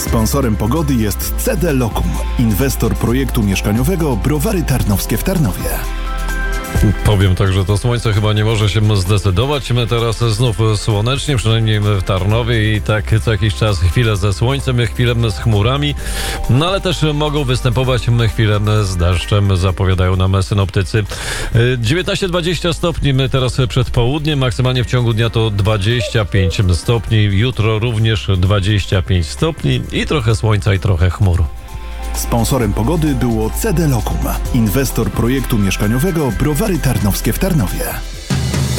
Sponsorem pogody jest CD Locum, inwestor projektu mieszkaniowego Browary Tarnowskie w Tarnowie. Powiem tak, że to słońce chyba nie może się zdecydować. My teraz znów słonecznie, przynajmniej w Tarnowie, i tak co jakiś czas chwilę ze słońcem, chwilę z chmurami, no ale też mogą występować chwilę z deszczem, zapowiadają nam synoptycy. 19-20 stopni my teraz przed południem, maksymalnie w ciągu dnia to 25 stopni, jutro również 25 stopni i trochę słońca i trochę chmur. Sponsorem pogody było CD Locum, inwestor projektu mieszkaniowego Browary Tarnowskie w Tarnowie.